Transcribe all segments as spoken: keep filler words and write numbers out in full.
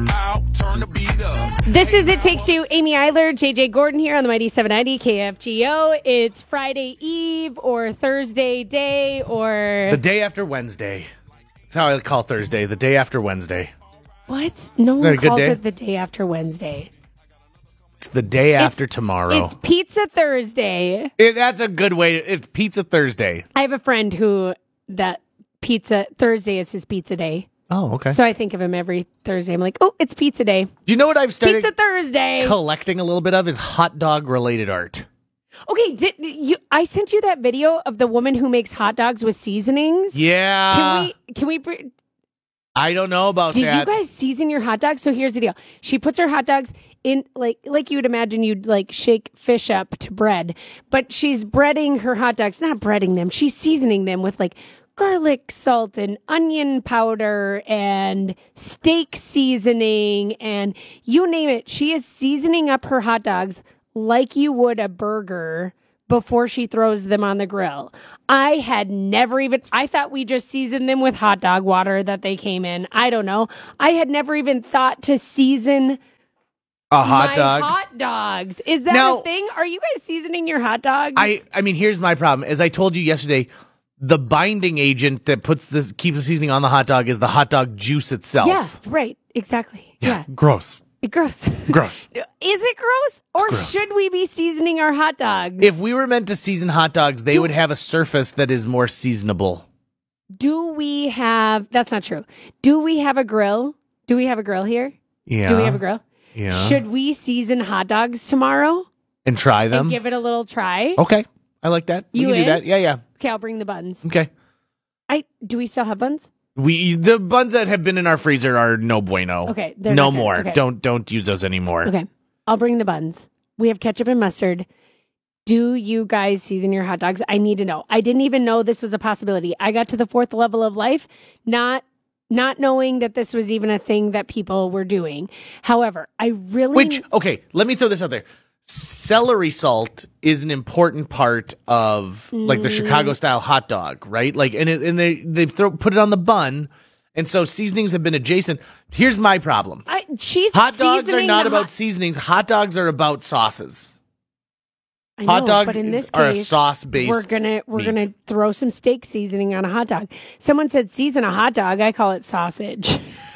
out, turn the beat up. This is It Takes Two. Amy Eiler, J J Gordon here on the Mighty seven ninety K F G O. It's Friday Eve or Thursday day or... The day after Wednesday. That's how I call Thursday, the day after Wednesday. What? No one Very good calls day. it the day after Wednesday. It's the day after tomorrow. It's Pizza Thursday. It, that's a good way. To, it's Pizza Thursday. I have a friend who that pizza Thursday is his pizza day. Oh, okay. So I think of him every Thursday. I'm like, oh, it's pizza day. Do you know what I've started Pizza Thursday. collecting a little bit of is hot dog related art. Okay, did you? I sent you that video of the woman who makes hot dogs with seasonings. Yeah. Can we? Can we? br- I don't know about Do that. you guys season your hot dogs? So here's the deal. She puts her hot dogs in like like you would imagine you'd like shake fish up to bread, but she's breading her hot dogs, not breading them. She's seasoning them with like garlic salt and onion powder and steak seasoning and you name it. She is seasoning up her hot dogs like you would a burger before she throws them on the grill. I had never even, I thought we just seasoned them with hot dog water that they came in. I don't know. I had never even thought to season a hot my dog. hot dogs. Is that Now- a thing? Are you guys seasoning your hot dogs? I, I mean, here's my problem. As I told you yesterday, the binding agent that puts this keeps the seasoning on the hot dog is the hot dog juice itself. Yeah, right. Exactly. Yeah. Gross. Gross. Gross. Is it gross? Or gross. should we be seasoning our hot dogs? If we were meant to season hot dogs, they Do- would have a surface that is more seasonable. Do we have, that's not true. Do we have a grill? Do we have a grill here? Yeah. Do we have a grill? Yeah. Should we season hot dogs tomorrow And try them. and give it a little try? Okay. I like that. You we can in? do that. Yeah, yeah. Okay, I'll bring the buns. Okay. I do we still have buns? We the buns that have been in our freezer are no bueno. Okay, they're No not good. more. Okay. Don't don't use those anymore. Okay, I'll bring the buns. We have ketchup and mustard. Do you guys season your hot dogs? I need to know. I didn't even know this was a possibility. I got to the fourth level of life, not not knowing that this was even a thing that people were doing. However, I really Which okay, let me throw this out there. Celery salt is an important part of like the Mm. Chicago style hot dog, right? Like and it, and they they throw put it on the bun, and so seasonings have been adjacent. Here's my problem. I, she's Hot dogs are seasoning not the about hot- seasonings. Hot dogs are about sauces. I Hot know, dogs but in this are a case, sauce-based We're gonna we're meat. gonna throw some steak seasoning on a hot dog. Someone said season a hot dog. I call it sausage.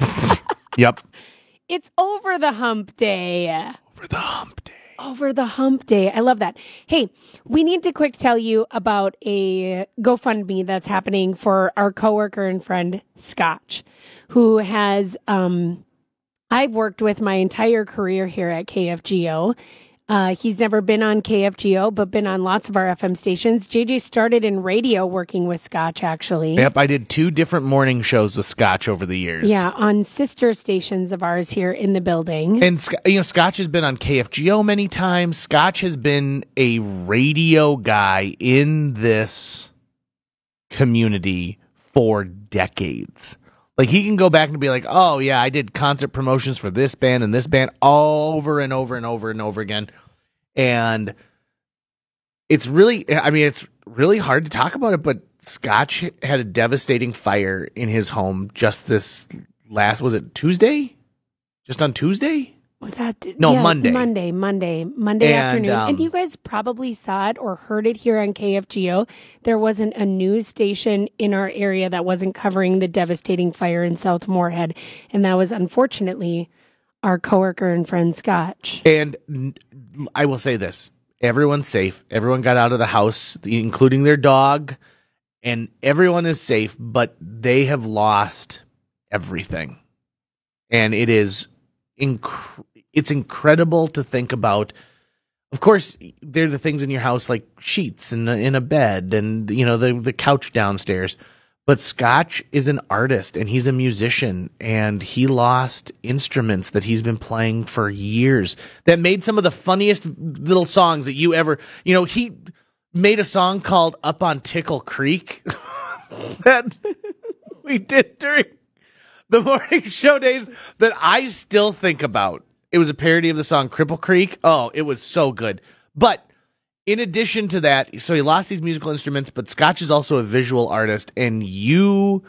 Yep. It's over the hump day. For the hump day. Over the hump day. I love that. Hey, we need to quick tell you about a GoFundMe that's happening for our coworker and friend Scotch, who has um I've worked with my entire career here at K F G O. Uh, he's never been on K F G O, but been on lots of our F M stations. J J started in radio working with Scotch, actually. Yep, I did two different morning shows with Scotch over the years. Yeah, on sister stations of ours here in the building. And Sc- you know, Scotch has been on K F G O many times. Scotch has been a radio guy in this community for decades. Like he can go back and be like, "Oh yeah, I did concert promotions for this band and this band over and over and over and over again." And it's really, I mean, it's really hard to talk about it, but Scotch had a devastating fire in his home just this last, was it Tuesday? Just on Tuesday? Was that No, yeah, Monday. Monday, Monday, Monday And, afternoon. um, and you guys probably saw it or heard it here on K F G O. There wasn't a news station in our area that wasn't covering the devastating fire in South Moorhead, and that was unfortunately our coworker and friend Scotch. And n- I will say this. Everyone's safe. Everyone got out of the house, including their dog, and everyone is safe, but they have lost everything. And it is inc- it's incredible to think about. Of course, there are the things in your house like sheets and in a bed and, you know, the the couch downstairs. But Scotch is an artist and he's a musician, and he lost instruments that he's been playing for years that made some of the funniest little songs that you ever, you know, he made a song called Up on Tickle Creek that we did during the morning show days that I still think about. It was a parody of the song Cripple Creek. Oh, it was so good. But in addition to that, so he lost these musical instruments, but Scotch is also a visual artist, and you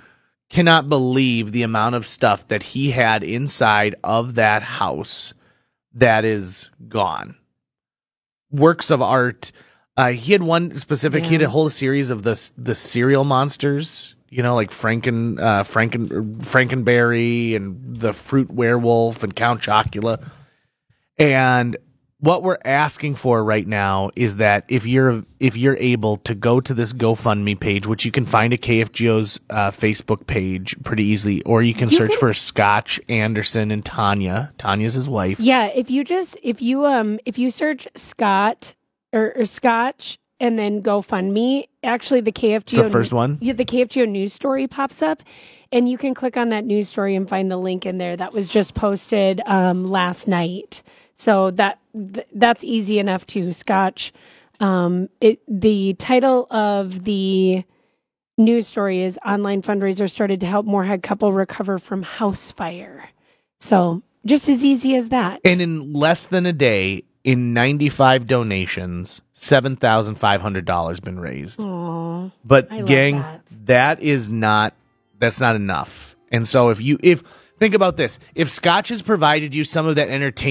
cannot believe the amount of stuff that he had inside of that house that is gone. Works of art. Uh, he had one specific. Yeah. He had a whole series of the the cereal monsters. You know, like Franken, uh, Franken, Frankenberry and the Fruit Werewolf and Count Chocula. And what we're asking for right now is that if you're if you're able to go to this GoFundMe page, which you can find at K F G O's uh, Facebook page pretty easily, or you can You search can- for Scotch Anderson and Tanya. Tanya's his wife. Yeah, if you just if you um if you search Scott or, or Scotch and then GoFundMe, actually the K F G O It's the first one? Yeah, the K F G O news story pops up, and you can click on that news story and find the link in there that was just posted um last night. So that th- that's easy enough to Scotch. Um, it the title of the news story is Online Fundraiser Started to Help Moorhead Couple Recover from House Fire. So just as easy as that. And in less than a day, in ninety-five donations, seven thousand five hundred dollars been raised. Aw, But I love gang, that. that is not that's not enough. And so if you if think about this, if Scotch has provided you some of that entertainment